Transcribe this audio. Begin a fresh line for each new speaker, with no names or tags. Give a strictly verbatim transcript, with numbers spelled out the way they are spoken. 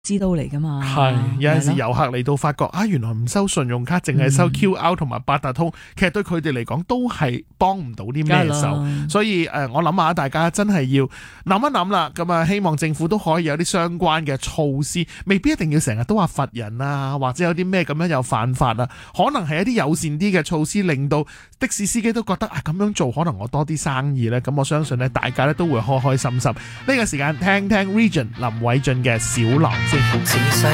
知道嚟噶嘛。
係有陣時遊客嚟到發覺啊，原來唔收信用卡，淨係收 Q R 同埋八達通，其實對佢哋嚟講都係幫唔到啲咩手。所以誒、呃，我諗下大家真係要諗一諗啦。咁啊，希望政府都可以有啲相關嘅措施，未必一定要成日都話罰人啊，或者有啲咩咁樣有犯法啊。可能係一啲友善啲嘅措施，令到的士司機都覺得啊，咁樣做可能我多啲生意呢。咁我相信呢，大家咧都會開開心心。呢、這個時間聽聽 Region 林偉俊嘅小狼先。